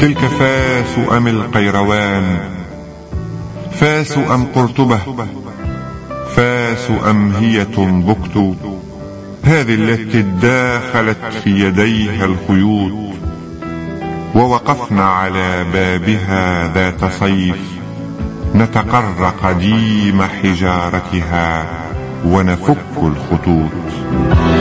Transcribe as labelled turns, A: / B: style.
A: تلك فاس أم القيروان، فاس أم قرطبة، فاس أم هي تنبكت، هذه التي اداخلت في يديها الخيوط، ووقفنا على بابها ذات صيف نتقر قديم حجارتها ونفك الخطوط.